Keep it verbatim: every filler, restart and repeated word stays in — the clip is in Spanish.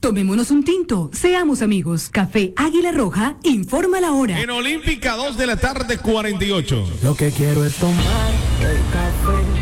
Tomémonos un tinto, seamos amigos. Café Águila Roja, informa la hora. En Olímpica, dos de la tarde, cuarenta y ocho. Lo que quiero es tomar el café